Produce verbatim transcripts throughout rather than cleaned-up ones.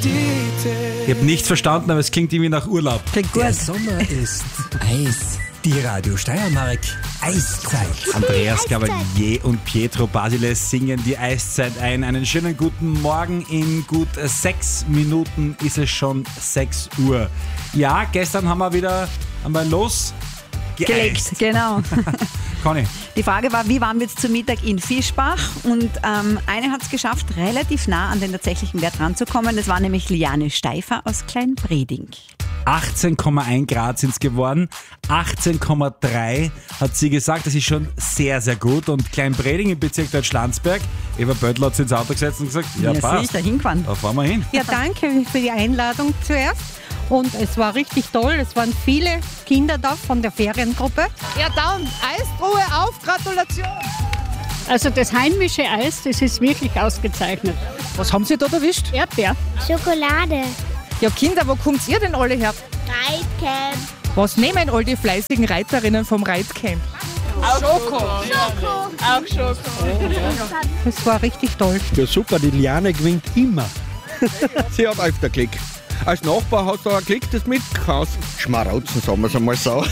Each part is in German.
Ich habe nichts verstanden, aber es klingt irgendwie nach Urlaub. Klingt gut. Der Sommer ist Eis. Die Radio Steiermark Eiszeit. Andreas Gabalier und Pietro Basile singen die Eiszeit ein. Einen schönen guten Morgen. In gut sechs Minuten ist es schon sechs Uhr. Ja, gestern haben wir wieder einmal los Gelegt, genau. Conny. Die Frage war, wie waren wir jetzt zu Mittag in Fischbach? Und ähm, eine hat es geschafft, relativ nah an den tatsächlichen Wert ranzukommen. Das war nämlich Liane Steifer aus Kleinbreding. achtzehn Komma eins Grad sind es geworden. achtzehn Komma drei hat sie gesagt. Das ist schon sehr, sehr gut. Und Kleinbreding im Bezirk Deutschlandsberg. Eva Böttler hat sich ins Auto gesetzt und gesagt, ja, Ja, passt. sicher, hingefahren. Da fahren wir hin. Ja, danke für die Einladung zuerst. Und es war richtig toll. Es waren viele Kinder da von der Feriengruppe. Ja, dann Eistruhe auf, Gratulation! Also das heimische Eis, das ist wirklich ausgezeichnet. Was haben Sie da erwischt? Erdbeer. Schokolade. Ja, Kinder, wo kommt ihr denn alle her? Reitcamp. Was nehmen all die fleißigen Reiterinnen vom Reitcamp? Auch Schoko. Schoko. Auch Schoko. Es war richtig toll. Ja super, die Liane gewinnt immer. Sie hat öfter Klick. Als Nachbar hat da ein Klick das mitgekauft. Schmarauzen, sagen wir es einmal so.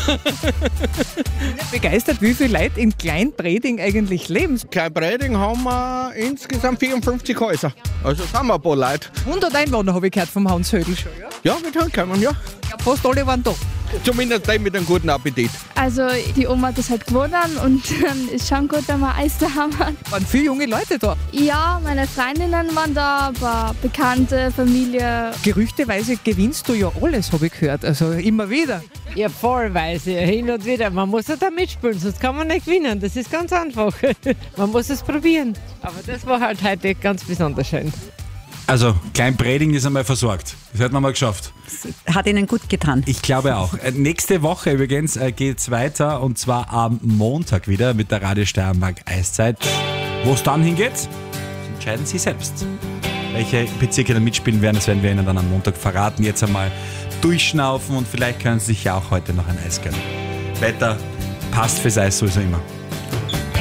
Begeistert, wie viele Leute in Kleinbreding eigentlich leben. Kleinbreding haben wir insgesamt vierundfünfzig Häuser. Also sind wir ein paar Leute. hundert Einwohner habe ich gehört vom Hans Hödel schon. Ja? Ja, mit Handkämmern, ja. Ich glaube, fast alle waren da. Zumindest die mit einem guten Appetit. Also die Oma hat das halt gewonnen und ähm, ist schon gut, wenn wir Eis da haben. Waren viele junge Leute da. Ja, meine Freundinnen waren da, aber Bekannte, Familie. Gerüchteweise gewinnst du ja alles, habe ich gehört. Also immer wieder. Ja, vollweise, hin und wieder. Man muss ja da mitspielen, sonst kann man nicht gewinnen. Das ist ganz einfach. Man muss es probieren. Aber das war halt heute ganz besonders schön. Also, Kleinbreding ist einmal versorgt. Das hätten wir mal geschafft. Hat ihnen gut getan. Ich glaube auch. Äh, nächste Woche übrigens äh, geht es weiter und zwar am Montag wieder mit der Radio Steiermark Eiszeit. Wo es dann hingeht, das entscheiden Sie selbst. Welche Bezirke dann mitspielen werden, das werden wir Ihnen dann am Montag verraten. Jetzt einmal durchschnaufen und vielleicht können Sie sich ja auch heute noch ein Eis gönnen. Wetter passt fürs Eis sowieso immer.